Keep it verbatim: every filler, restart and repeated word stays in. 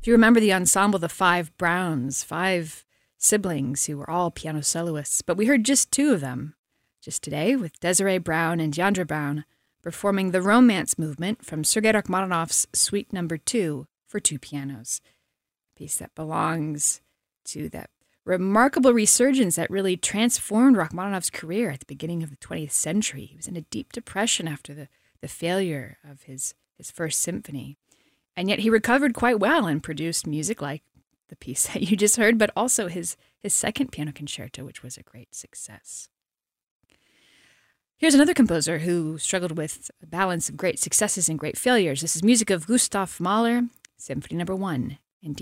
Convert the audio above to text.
If you remember the ensemble, the Five Browns, five siblings who were all piano soloists, but we heard just two of them just today with Desiree Brown and Diandra Brown performing the Romance Movement from Sergei Rachmaninoff's Suite Number Two for two pianos, a piece that belongs to that remarkable resurgence that really transformed Rachmaninoff's career at the beginning of the twentieth century. He was in a deep depression after the, the failure of his, his first symphony. And yet he recovered quite well and produced music like the piece that you just heard, but also his, his second piano concerto, which was a great success. Here's another composer who struggled with a balance of great successes and great failures. This is music of Gustav Mahler, Symphony Number One,